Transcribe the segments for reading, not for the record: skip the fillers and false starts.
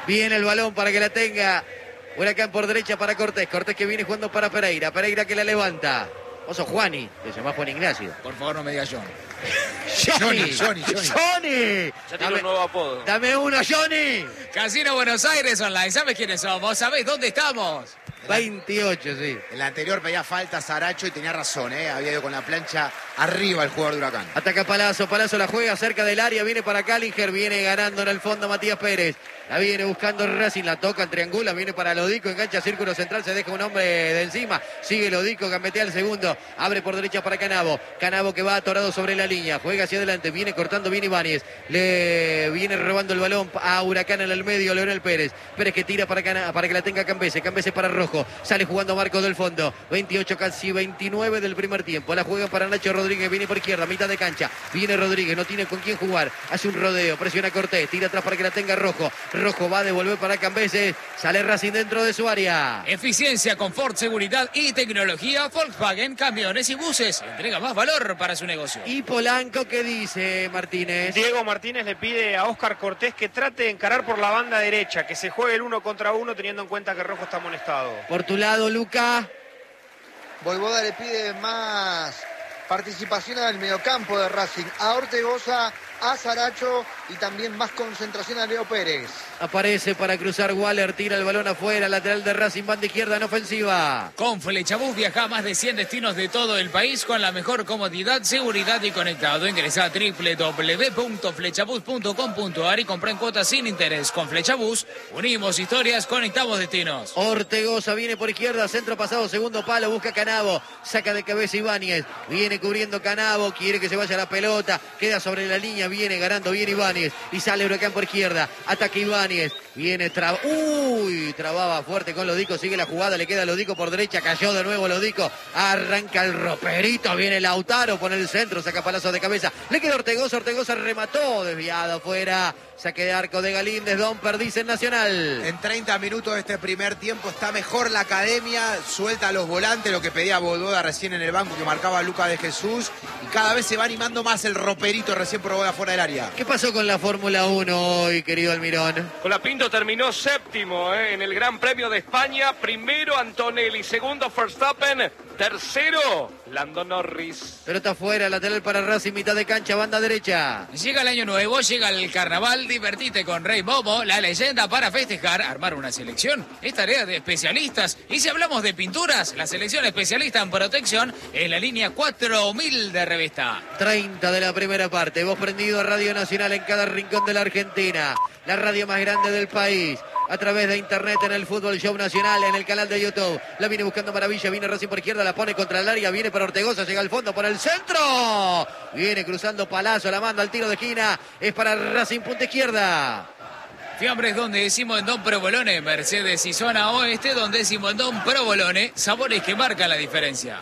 Viene el balón para que la tenga Huracán por derecha para Cortés. Cortés que viene jugando para Pereira. Pereira que la levanta. Oso Juani, que se llama Juan Ignacio. Por favor, no me digas John. Johnny. Ya tiene un nuevo apodo. Dame uno, Johnny. Casino Buenos Aires Online. ¿Sabes quiénes somos? ¿Sabés dónde estamos? 28, sí. El anterior pedía falta a Saracho y tenía razón, había ido con la plancha arriba el jugador de Huracán. Ataca Palazzo, Palazzo la juega cerca del área, viene para Callinger, viene ganando en el fondo Matías Pérez. La viene buscando Racing, la toca, triangula, viene para Lodico, engancha círculo central, se deja un hombre de encima. Sigue Lodico, gambetea el segundo, abre por derecha para Canavo. Canavo que va atorado sobre la línea, juega hacia adelante, viene cortando, viene Ibáñez. Le viene robando el balón a Huracán en el medio, Leonel Pérez. Pérez que tira para que la tenga Cambese, Cambese para Rojo. Sale jugando Marcos del fondo, 28 casi 29 del primer tiempo. La juega para Nacho Rodríguez, viene por izquierda, mitad de cancha. Viene Rodríguez, no tiene con quién jugar. Hace un rodeo, presiona Cortés, tira atrás para que la tenga Rojo. Rojo va a devolver para Cambese. Sale Racing dentro de su área. Eficiencia, confort, seguridad y tecnología. Volkswagen, camiones y buses. Entrega más valor para su negocio. Y Polanco, ¿qué dice Martínez? Diego Martínez le pide a Óscar Cortés que trate de encarar por la banda derecha, que se juegue el 1 contra 1 teniendo en cuenta que Rojo está amonestado. Por tu lado, Luca. Voivoda le pide más participación al mediocampo de Racing, a Ortegoza, a Saracho y también más concentración a Leo Pérez. Aparece para cruzar Waller, tira el balón afuera, lateral de Racing, banda izquierda en ofensiva. Con Flechabús viaja a más de 100 destinos de todo el país con la mejor comodidad, seguridad y conectado. Ingresa a www.flechabús.com.ar y compra en cuotas sin interés. Con Flechabús unimos historias, conectamos destinos. Ortegoza viene por izquierda, centro pasado, segundo palo, busca Canavo, saca de cabeza Ibáñez, viene cubriendo Canavo, quiere que se vaya la pelota, queda sobre la línea, viene ganando, viene Ibáñez y sale Huracán por izquierda, ataca Ibáñez, viene trababa fuerte con Lodico, sigue la jugada, le queda Lodico por derecha, cayó de nuevo Lodico, arranca el roperito, viene Lautaro, pone el centro, saca Palazzo de cabeza, le queda Ortegoza, Ortegoza remató, desviado afuera, saque de arco de Galíndez, Don Perdiz en Nacional. En 30 minutos de este primer tiempo está mejor la academia, suelta los volantes, lo que pedía Voivoda recién en el banco que marcaba Lucas de Jesús, y cada vez se va animando más el roperito recién probó afuera del área. ¿Qué pasó con la Fórmula 1 hoy, querido Almirón? Colapinto terminó séptimo en el Gran Premio de España. Primero Antonelli, segundo Verstappen, tercero Lando Norris. Pelota afuera, lateral para Racing, mitad de cancha, banda derecha. Llega el año nuevo, llega el carnaval, divertite con Rey Momo, la leyenda para festejar, armar una selección. Es tarea de especialistas. Y si hablamos de pinturas, la selección especialista en protección es la línea 4000 de Revesta. 30 de la primera parte, vos prendido a Radio Nacional en cada rincón de la Argentina. La radio más grande del país. A través de internet en el Fútbol Show Nacional, en el canal de YouTube. La viene buscando Maravilla, viene Racing por izquierda, la pone contra el área, viene para Ortegoza, llega al fondo por el centro. Viene cruzando Palazzo, la manda al tiro de esquina. Es para Racing, punta izquierda. Fiambres donde decimos en Don Provolone, Mercedes y zona oeste donde decimos en Don Provolone, sabores que marcan la diferencia.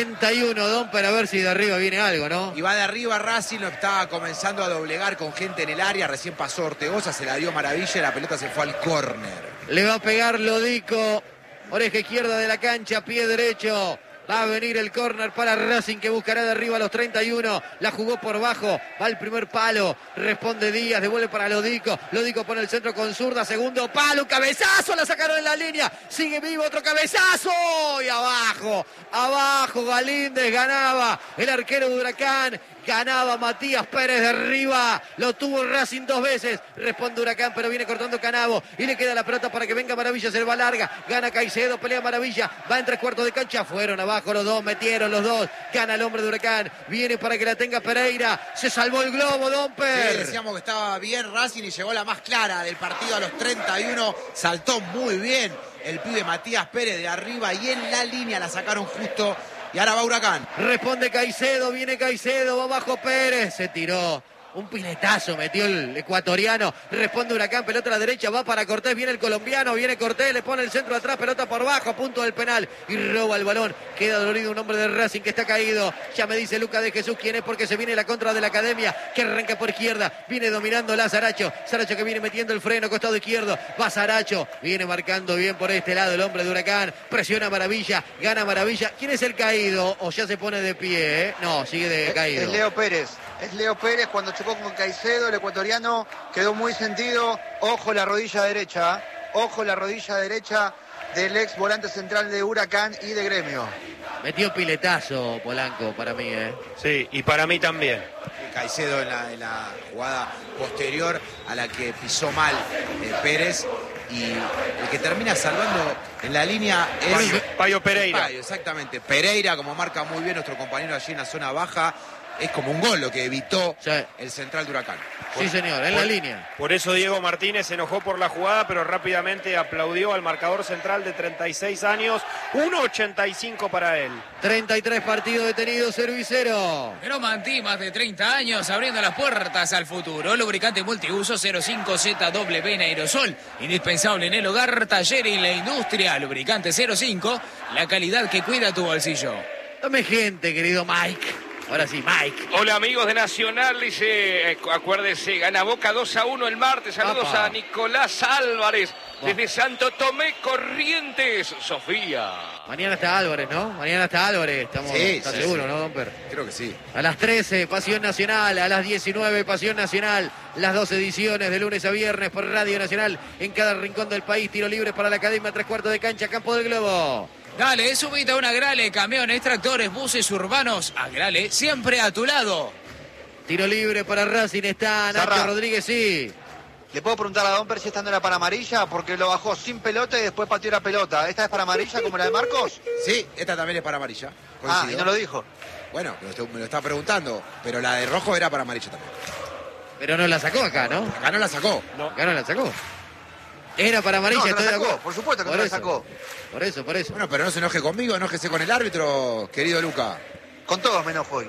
31, Don, para ver si de arriba viene algo, ¿no? Y va de arriba Racing, lo estaba comenzando a doblegar con gente en el área, recién pasó Ortegoza, se la dio Maravilla y la pelota se fue al córner. Le va a pegar Lodico, oreja izquierda de la cancha, pie derecho. Va a venir el córner para Racing que buscará de arriba a los 31. La jugó por bajo. Va al primer palo. Responde Díaz. Devuelve para Lodico. Lodico pone el centro con zurda. Segundo palo. Cabezazo. La sacaron en la línea. Sigue vivo. Otro cabezazo. Y abajo. Abajo Galíndez ganaba. El arquero de Huracán. Ganaba Matías Pérez de arriba. Lo tuvo Racing dos veces. Responde Huracán, pero viene cortando Canavo. Y le queda la pelota para que venga Maravilla. Se va larga. Gana Caicedo. Pelea Maravilla. Va en 3/4 de cancha. Fueron abajo los dos. Metieron los dos. Gana el hombre de Huracán. Viene para que la tenga Pereira. Se salvó el globo, Domper. Sí, decíamos que estaba bien Racing y llegó la más clara del partido a los 31. Saltó muy bien el pibe Matías Pérez de arriba y en la línea la sacaron justo. Y ahora va Huracán. Responde Caicedo, viene Caicedo, va abajo Pérez. Se tiró. Un piletazo metió el ecuatoriano. Responde Huracán, pelota a la derecha, va para Cortés, viene el colombiano, viene Cortés, le pone el centro atrás, pelota por bajo, punto del penal. Y roba el balón. Queda dolorido un hombre de Racing que está caído. Ya me dice Lucas de Jesús quién es porque se viene la contra de la academia que arranca por izquierda. Viene dominando la Saracho. Saracho que viene metiendo el freno, costado izquierdo. Va Saracho. Viene marcando bien por este lado el hombre de Huracán. Presiona Maravilla, gana Maravilla. ¿Quién es el caído? O ya se pone de pie, ¿eh? No, sigue de caído. Es Leo Pérez. es Leo Pérez cuando chocó con Caicedo, el ecuatoriano quedó muy sentido. Ojo la rodilla derecha, ojo la rodilla derecha del ex volante central de Huracán y de Gremio. Metió piletazo Polanco para mí, Sí, y para mí también. Caicedo en la jugada posterior a la que pisó mal Pérez, y el que termina salvando en la línea es Payo Pereira. Payo, exactamente. Pereira, como marca muy bien nuestro compañero allí en la zona baja, es como un gol lo que evitó Sí. el central de Huracán. Sí, señor, en la línea. Por eso Diego Martínez se enojó por la jugada, pero rápidamente aplaudió al marcador central de 36 años. 1.85 para él. 33 partidos detenidos, 0-0. Gromanti, más de 30 años, abriendo las puertas al futuro. Lubricante multiuso 05ZW en aerosol. Indispensable en el hogar, taller y la industria. Lubricante 05, la calidad que cuida tu bolsillo. Dame gente, querido Mike. Ahora sí, Mike. Hola amigos de Nacional, dice, acuérdense, gana Boca 2-1 el martes. Saludos Apa. a Nicolás Álvarez Buah. desde Santo Tomé, Corrientes, Sofía. Mañana está Álvarez, ¿no? Mañana está Álvarez. Estamos, Sí, ¿está sí, seguro, sí. no, Domper? Creo que sí. A las 13, Pasión Nacional. A las 19, Pasión Nacional. Las 2 ediciones de lunes a viernes por Radio Nacional. En cada rincón del país, tiro libre para la Academia, 3/4 de cancha, Campo del Globo. Dale, subite a un Agrale, camiones, tractores, buses urbanos. Agrale, siempre a tu lado. Tiro libre para Racing, está Nacho Zarra. Rodríguez, sí. ¿Le puedo preguntar a Domper si esta no era para amarilla? Porque lo bajó sin pelota y después pateó la pelota. ¿Esta es para amarilla como la de Marcos? Sí, esta también es para amarilla. Ah, Coincido. y no lo dijo. Bueno, me lo está preguntando, pero la de rojo era para amarilla también. Pero no la sacó acá, ¿no? Acá no la sacó. Acá no la sacó. Era para amarilla, No, no estoy la de sacó, acuerdo. por supuesto que no la sacó. Por eso. Bueno, pero no se enoje conmigo, enójese con el árbitro, querido Luca. Con todos menos hoy.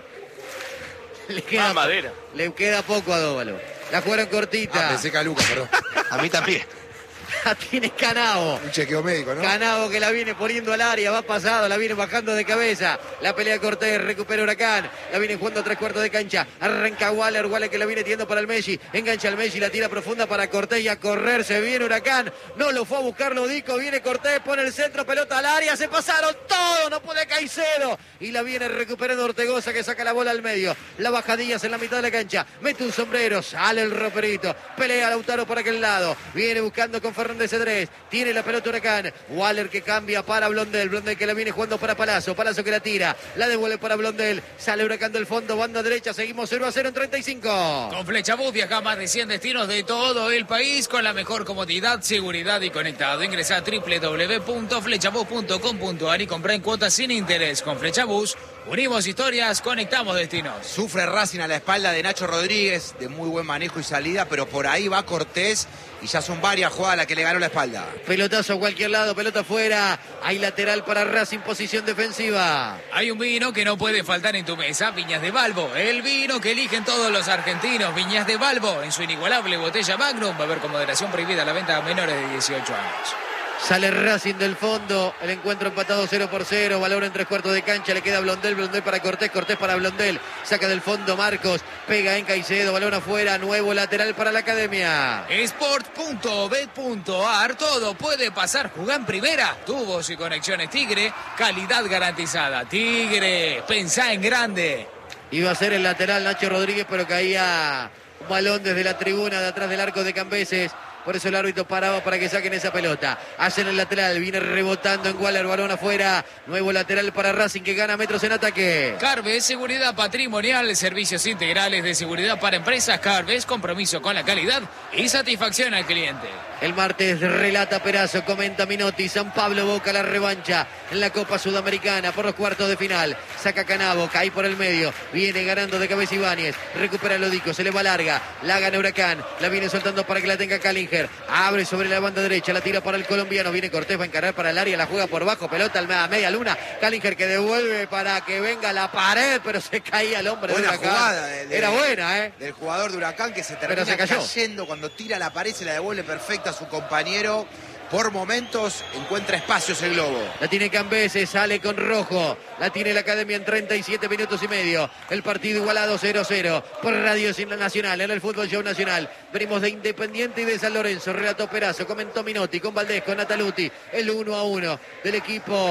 Le queda, Madera. le queda poco a Dóvalo. La jugaron cortita. Pensé que a Luca, perdón. A mí también. La tiene Canavo. Un chequeo médico, ¿no? Canavo que la viene poniendo al área, va pasado, la viene bajando de cabeza. La pelea Cortés, recupera Huracán. La viene jugando a 3/4 de cancha. Arranca Waller que la viene tirando para el Messi. Engancha al Messi, la tira profunda para Cortés y a correr se viene Huracán. No lo fue a buscar Lodico, viene Cortés, pone el centro, pelota al área, se pasaron todos, no puede Caicedo. Y la viene recuperando Ortegoza que saca la bola al medio. La baja Díaz en la mitad de la cancha. Mete un sombrero, sale el roperito. Pelea Lautaro por aquel lado. Viene buscando con Fernández Cedrés. Tiene la pelota Huracán. Waller que cambia para Blondel. Blondel que la viene jugando para Palazzo. Palazzo que la tira. La devuelve para Blondel. Sale Huracán del fondo. Banda derecha. Seguimos 0-0 en 35. Con Flechabús viaja a más de 100 destinos de todo el país con la mejor comodidad, seguridad y conectado. Ingresa a www.flechabús.com.ar y compra en cuotas sin interés. Con Flechabús unimos historias, conectamos destinos. Sufre Racing a la espalda de Nacho Rodríguez, de muy buen manejo y salida, pero por ahí va Cortés y ya son varias jugadas las que le ganó la espalda. Pelotazo a cualquier lado. Pelota afuera. Hay lateral para Racing. Posición defensiva. Hay un vino que no puede faltar en tu mesa, Viñas de Balbo. El vino que eligen todos los argentinos, Viñas de Balbo, en su inigualable botella Magnum. Va a haber con moderación prohibida la venta a menores de 18 años. Sale Racing del fondo. El encuentro empatado 0-0. Valor en 3/4 de cancha. Le queda Blondel. Blondel para Cortés. Cortés para Blondel. Saca del fondo Marcos. Pega en Caicedo. Balón afuera. Nuevo lateral para la Academia. Sport.bet.ar, todo puede pasar. Jugá en primera. Tubos y conexiones Tigre. Calidad garantizada. Tigre. Pensá en grande. Iba a ser el lateral Nacho Rodríguez, pero caía un balón desde la tribuna de atrás del arco de Cambeses. Por eso el árbitro paraba para que saquen esa pelota. Hacen el lateral, viene rebotando en Waller, balón afuera. Nuevo lateral para Racing que gana metros en ataque. Carves, seguridad patrimonial, servicios integrales de seguridad para empresas. Carves, compromiso con la calidad y satisfacción al cliente. El martes relata Perazo, comenta Minotti. San Pablo Boca la revancha en la Copa Sudamericana por los cuartos de final. Saca Canavo, cae por el medio. Viene ganando de cabeza Ibáñez. Recupera Lodico, se le va larga. La gana Huracán. La viene soltando para que la tenga Calinger. Abre sobre la banda derecha, la tira para el colombiano. Viene Cortés, va a encarar para el área, la juega por bajo. Pelota a media luna. Calinger que devuelve para que venga la pared, pero se caía el hombre. Buena de Huracán. jugada. Era buena, ¿eh? Del jugador de Huracán que se Pero termina se cayó. cayendo cuando tira la pared, se la devuelve perfecta a su compañero. Por momentos encuentra espacios el globo. La tiene Cambeses, sale con rojo. La tiene la Academia en 37 minutos y medio. El partido igualado 0-0 por Radio Nacional en el Fútbol Show Nacional. Venimos de Independiente y de San Lorenzo. Relató Perazo, comentó Minotti con Valdés, con Nataluti. El 1-1 del equipo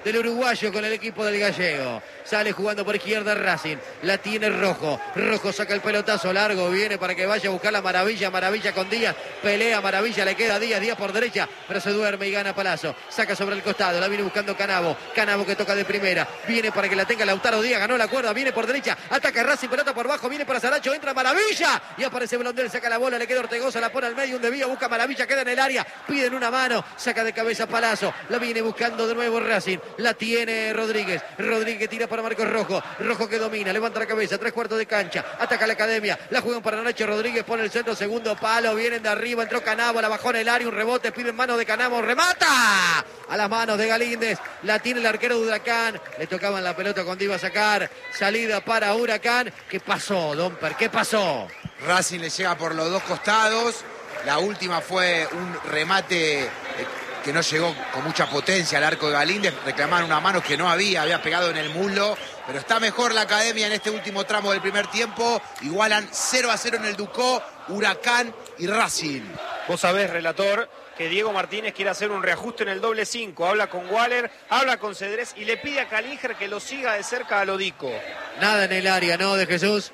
del uruguayo con el equipo del gallego. Sale jugando por izquierda Racing. La tiene Rojo. Rojo saca el pelotazo largo. Viene para que vaya a buscar la Maravilla. Maravilla con Díaz. Pelea Maravilla. Le queda Díaz. Díaz por derecha. Pero se duerme y gana Palazzo. Saca sobre el costado. La viene buscando Canavo. Canavo que toca de primera. Viene para que la tenga Lautaro Díaz. Ganó la cuerda. Viene por derecha. Ataca Racing. Pelota por bajo. Viene para Saracho. Entra Maravilla. Y aparece Blondel. Saca la bola. Le queda Ortegoza. La pone al medio. Un desvío. Busca Maravilla. Queda en el área. Piden una mano. Saca de cabeza Palazzo. La viene buscando de nuevo Racing. La tiene Rodríguez. Rodríguez tira para Marcos Rojo. Rojo que domina, levanta la cabeza, 3/4 de cancha, ataca la Academia, la juegan para Nacho Rodríguez, pone el centro, segundo palo, vienen de arriba, entró Canavo, la bajó en el área, un rebote, pide en manos de Canavo, remata a las manos de Galíndez, la tiene el arquero de Huracán, le tocaban la pelota cuando iba a sacar, salida para Huracán. ¿Qué pasó, Domper? ¿Qué pasó? Racing le llega por los dos costados, la última fue un remate que no llegó con mucha potencia al arco de Galíndez, reclamaron una mano que no había pegado en el muslo, pero está mejor la Academia en este último tramo del primer tiempo, igualan 0-0 en el Ducó, Huracán y Racing. Vos sabés, relator, que Diego Martínez quiere hacer un reajuste en el doble 5, habla con Waller, habla con Cedrés y le pide a Calíger que lo siga de cerca a Lodico. Nada en el área, ¿no, de Jesús?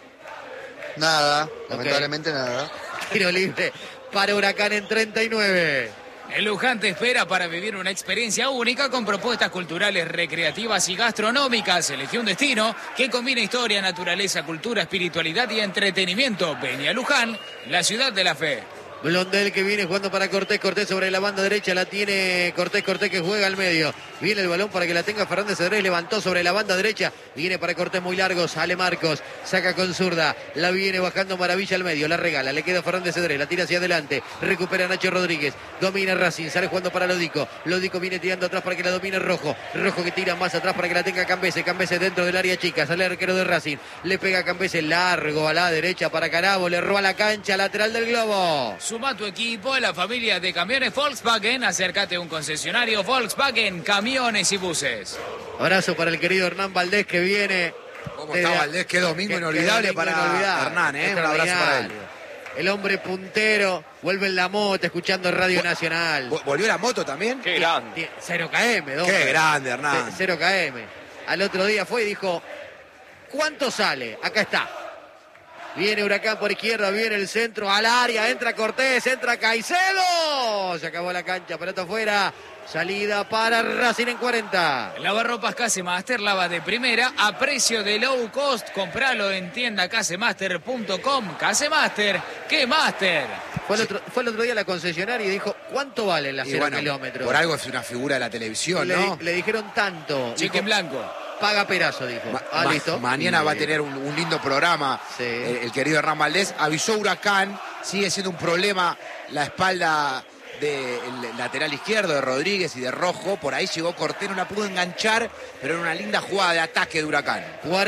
Nada, lamentablemente nada. Tiro libre para Huracán en 39. El Luján te espera para vivir una experiencia única con propuestas culturales, recreativas y gastronómicas. Elegí un destino que combina historia, naturaleza, cultura, espiritualidad y entretenimiento. Ven a Luján, la ciudad de la fe. Blondel que viene jugando para Cortés, Cortés sobre la banda derecha, la tiene Cortés, Cortés que juega al medio, viene el balón para que la tenga Fernández Cedrés, levantó sobre la banda derecha, viene para Cortés muy largo, sale Marcos, saca con zurda, la viene bajando Maravilla al medio, la regala, le queda Fernández Cedrés, la tira hacia adelante, recupera Nacho Rodríguez, domina Racing, sale jugando para Lodico, Lodico viene tirando atrás para que la domine Rojo, Rojo que tira más atrás para que la tenga Cambese, Cambese dentro del área chica, sale el arquero de Racing, le pega a Cambese largo a la derecha para Canavo, le roba la cancha, lateral del globo. Suma tu equipo a la familia de camiones Volkswagen. Acércate a un concesionario Volkswagen, camiones y buses. Abrazo para el querido Hernán Valdés que viene. ¿Cómo está Valdés? Qué domingo inolvidable para Hernán, ¿eh? Un abrazo para él. El hombre puntero, vuelve en la moto escuchando Radio Nacional. ¿Volvió la moto también? Qué grande. 0 km, ¿no? Qué grande, Hernán. 0 km. Al otro día fue y dijo, ¿cuánto sale? Acá está. Viene Huracán por izquierda, viene el centro al área, entra Cortés, entra Caicedo. Se acabó la cancha, pelota afuera. Salida para Racing en 40. Lavarropas Casemaster, lava de primera a precio de low cost. Compralo en tienda casemaster.com. Casemaster, ¿qué master? Fue el otro día a la concesionaria y dijo, ¿cuánto vale la 0 kilómetros? Por algo es una figura de la televisión, ¿no? Le dijeron tanto. Cheque en blanco. Paga Perazo, dijo. Listo. Mañana va a tener un lindo programa. Sí. El querido Hernán Valdés avisó Huracán, sigue siendo un problema la espalda del lateral izquierdo de Rodríguez y de Rojo. Por ahí llegó Cortés, no la pudo enganchar, pero era una linda jugada de ataque de Huracán.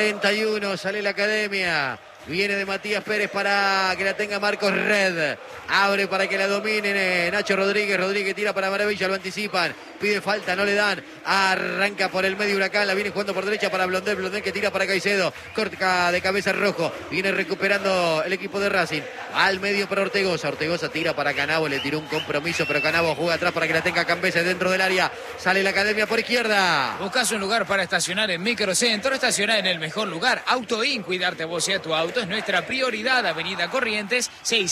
41, sale la Academia. Viene de Matías Pérez para que la tenga Marcos Red. Abre para que la domine Nacho Rodríguez. Rodríguez tira para Maravilla, lo anticipan. Pide falta, no le dan. Arranca por el medio Huracán. La viene jugando por derecha para Blondel. Blondel que tira para Caicedo. Corta de cabeza Rojo. Viene recuperando el equipo de Racing. Al medio para Ortegoza. Ortegoza tira para Canavo. Le tiró un compromiso, pero Canavo juega atrás para que la tenga Cambese dentro del área. Sale la Academia por izquierda. Buscas un lugar para estacionar en Microcentro. Estacionar en el mejor lugar. Autoin, cuidarte vos y a tu auto es nuestra prioridad. Avenida Corrientes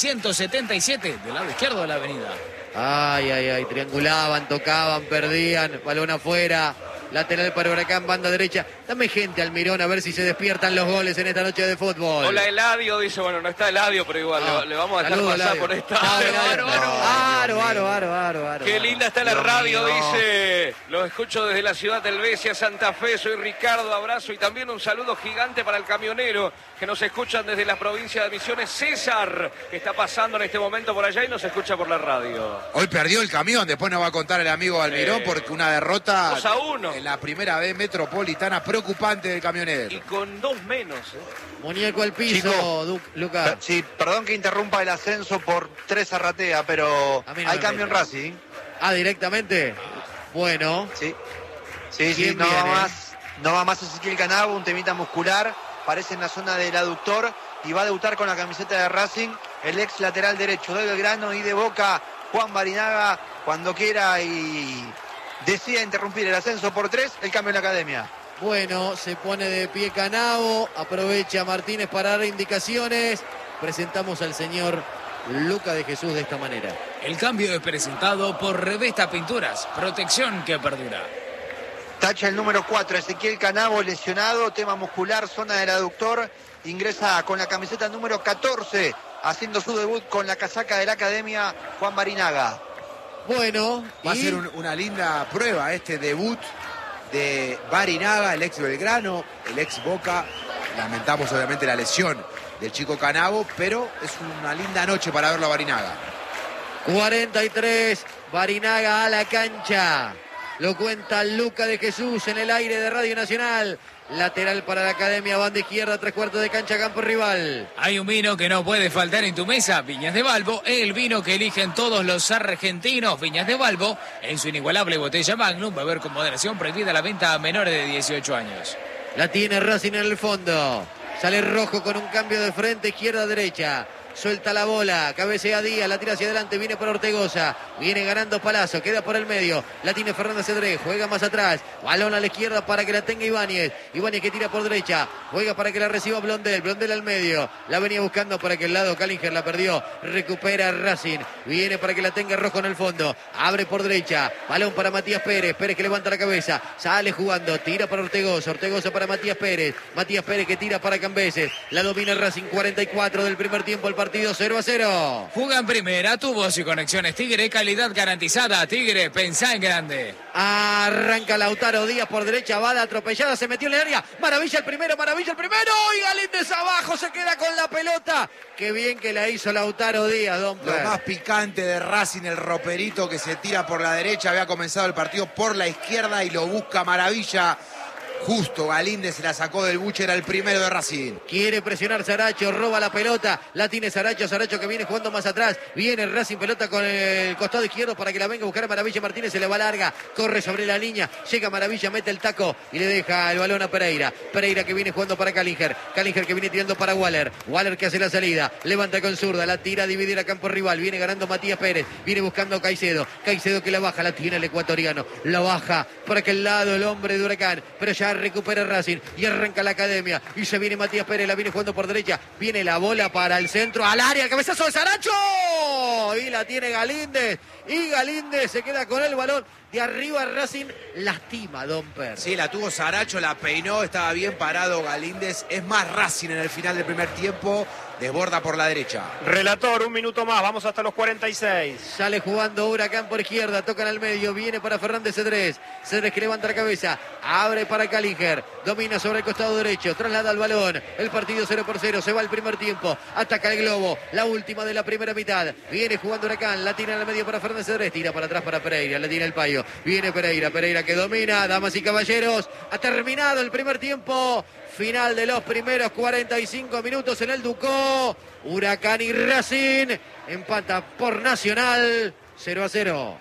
677, del lado izquierdo de la avenida. Ay, triangulaban, tocaban, perdían, balón afuera, lateral para Huracán, banda derecha. Dame gente, Almirón, a ver si se despiertan los goles en esta noche de fútbol. Hola, Eladio, dice, bueno, no está Eladio, pero igual le vamos a dejar Saludos, pasar Eladio. por esta. Aro. Qué linda está la radio, dice. Los escucho desde la ciudad del Helvecia, Santa Fe. Soy Ricardo, abrazo y también un saludo gigante para el camionero que nos escuchan desde la provincia de Misiones, César, que está pasando en este momento por allá y nos escucha por la radio. Hoy perdió el camión, después nos va a contar el amigo Almirón, porque una derrota 2-1 en la primera B metropolitana preocupante del camionero. Y con 2 menos. Muñeco al piso, Chico, Lucas. Sí, perdón que interrumpa el ascenso por 3 Arratea, pero A mí no hay me cambio en metas. Racing. Directamente. Bueno. Sí, ¿Quién no viene? va más Ezequiel Canavo, un temita muscular, parece en la zona del aductor y va a debutar con la camiseta de Racing, el ex lateral derecho de Belgrano y de Boca, Juan Barinaga, cuando quiera y decide interrumpir el ascenso por 3, el cambio en la academia. Bueno, se pone de pie Canavo, aprovecha Martínez para dar indicaciones. Presentamos al señor Luca de Jesús de esta manera. El cambio es presentado por Revesta Pinturas, protección que perdura. Tacha el número 4, Ezequiel Canavo, lesionado, tema muscular, zona del aductor. Ingresa con la camiseta número 14, haciendo su debut con la casaca de la academia, Juan Barinaga. Bueno, va a ser una linda prueba este debut de Barinaga, el ex Belgrano, el ex Boca. Lamentamos obviamente la lesión del chico Canavo, pero es una linda noche para verlo a Barinaga. 43, Barinaga a la cancha. Lo cuenta Luca de Jesús en el aire de Radio Nacional. Lateral para la academia, banda izquierda, 3/4 de cancha, campo rival. Hay un vino que no puede faltar en tu mesa, Viñas de Balbo, el vino que eligen todos los argentinos. Viñas de Balbo, en su inigualable botella Magnum, beber con moderación, prohibida la venta a menores de 18 años. La tiene Racing en el fondo. Sale Rojo con un cambio de frente, izquierda-derecha. Suelta la bola, cabecea Díaz, la tira hacia adelante, viene por Ortegoza, viene ganando Palazzo, queda por el medio, la tiene Fernández Cedrés, juega más atrás, balón a la izquierda para que la tenga Ibáñez que tira por derecha, juega para que la reciba Blondel al medio, la venía buscando para que el lado, Callinger la perdió, recupera Racing, viene para que la tenga Rojo en el fondo, abre por derecha, balón para Matías Pérez, Pérez que levanta la cabeza, sale jugando, tira para Ortegoza para Matías Pérez que tira para Cambeses, la domina Racing, 44 del primer tiempo, el partido 0-0. Fuga en primera, tubos y conexiones Tigre, calidad garantizada. Tigre, pensá en grande. Arranca Lautaro Díaz por derecha, va la atropellada, se metió en el área. Maravilla el primero. Y Galíndez abajo se queda con la pelota. Qué bien que la hizo Lautaro Díaz, don Lo Per. más picante de Racing, el roperito que se tira por la derecha. Había comenzado el partido por la izquierda y lo busca Maravilla. Justo Galíndez se la sacó del buche, era el primero de Racing. Quiere presionar Saracho, roba la pelota, la tiene Saracho que viene jugando más atrás, viene Racing, pelota con el costado izquierdo para que la venga a buscar a Maravilla. Martínez se le va larga, corre sobre la línea, llega Maravilla, mete el taco y le deja el balón a Pereira que viene jugando para Callinger que viene tirando para Waller que hace la salida, levanta con zurda, la tira a dividir a campo rival, viene ganando Matías Pérez, viene buscando a Caicedo que la baja, la tiene el ecuatoriano, la baja por aquel lado el hombre de Huracán, pero ya recupera Racing y arranca la academia y se viene Matías Pérez, la viene jugando por derecha, viene la bola para el centro, al área, el cabezazo de Saracho y la tiene Galíndez y Galíndez se queda con el balón de arriba. Racing lastima, don Per. Sí, la tuvo Saracho, la peinó, estaba bien parado Galíndez, es más Racing en el final del primer tiempo, desborda por la derecha. Relator, un minuto más, vamos hasta los 46. Sale jugando Huracán por izquierda, tocan al medio, viene para Fernández Cedrés que levanta la cabeza, abre para Callinger, domina sobre el costado derecho, traslada el balón, el partido 0-0, se va el primer tiempo, ataca el globo, la última de la primera mitad, viene jugando Huracán, la tira al medio para Fernández Cedrés, tira para atrás para Pereira, la tira el Payo, viene Pereira que domina, damas y caballeros, ha terminado el primer tiempo. Final de los primeros 45 minutos en el Ducó. Huracán y Racing empata por Nacional 0-0.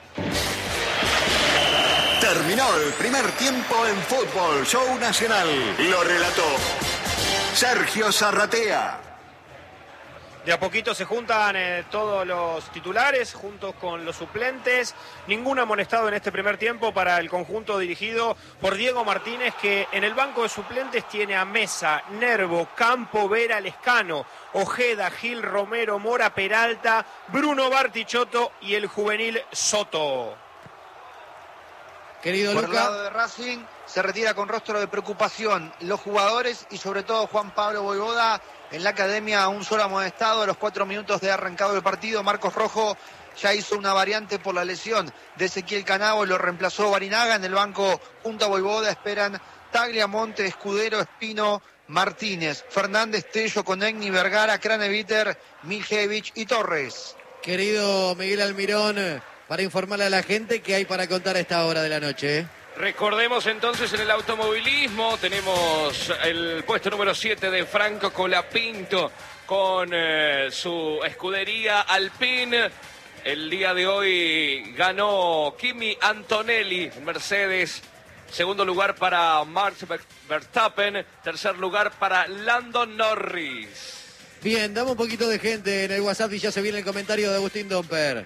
Terminó el primer tiempo en Fútbol Show Nacional. Lo relató Sergio Zarratea. De a poquito se juntan todos los titulares juntos con los suplentes. Ningún amonestado en este primer tiempo para el conjunto dirigido por Diego Martínez, que en el banco de suplentes tiene a Mesa, Nervo, Campo, Vera, Lescano, Ojeda, Gil, Romero, Mora, Peralta, Bruno Bartichotto y el juvenil Soto. Querido Por Luca. el lado de Racing se retira con rostro de preocupación los jugadores y sobre todo Juan Pablo Voivoda. En la academia un solo amonestado a los 4 minutos de arrancado el partido. Marcos Rojo ya hizo una variante por la lesión de Ezequiel Canavo, lo reemplazó Barinaga. En el banco junto a Voivoda esperan Tagliamonte, Escudero, Espino, Martínez, Fernández, Tello, Conegni, Vergara, Craneviter, Miljevich y Torres. Querido Miguel Almirón, para informarle a la gente que hay para contar a esta hora de la noche. Recordemos entonces en el automovilismo tenemos el puesto número 7 de Franco Colapinto con su escudería Alpine. El día de hoy ganó Kimi Antonelli en Mercedes. Segundo lugar para Max Verstappen. Tercer lugar para Lando Norris. Bien, dame un poquito de gente en el WhatsApp y ya se viene el comentario de Agustín Domper.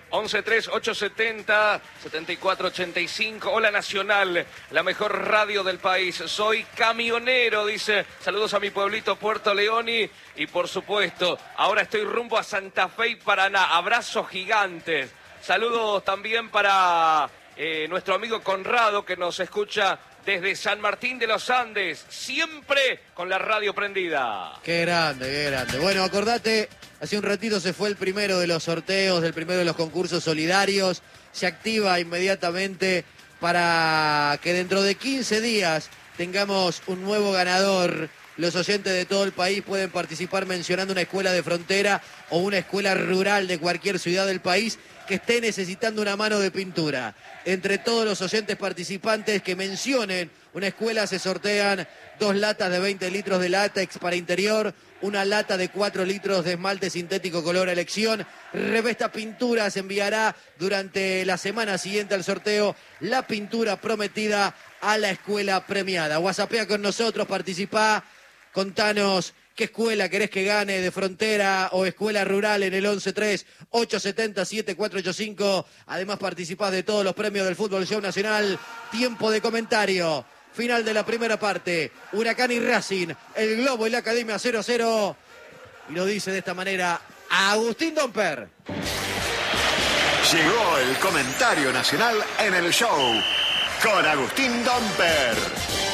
113870-7485. Hola Nacional, la mejor radio del país. Soy camionero, dice. Saludos a mi pueblito Puerto Leoni. Y por supuesto, ahora estoy rumbo a Santa Fe y Paraná. Abrazos gigantes. Saludos también para nuestro amigo Conrado, que nos escucha desde San Martín de los Andes, siempre con la radio prendida. Qué grande, qué grande. Bueno, acordate, hace un ratito se fue el primero de los sorteos, el primero de los concursos solidarios. Se activa inmediatamente para que dentro de 15 días tengamos un nuevo ganador. Los oyentes de todo el país pueden participar mencionando una escuela de frontera o una escuela rural de cualquier ciudad del país que esté necesitando una mano de pintura. Entre todos los oyentes participantes que mencionen una escuela se sortean 2 latas de 20 litros de látex para interior, una lata de 4 litros de esmalte sintético color a elección. Revesta Pinturas enviará durante la semana siguiente al sorteo la pintura prometida a la escuela premiada. WhatsAppea con nosotros, participá, contanos qué escuela querés que gane, de frontera o escuela rural, en el 113870-7485. Además participás de todos los premios del Fútbol Show Nacional. Tiempo de comentario. Final de la primera parte. Huracán y Racing. El Globo y la Academia 0-0. Y lo dice de esta manera Agustín Domper. Llegó el comentario nacional en el show con Agustín Domper.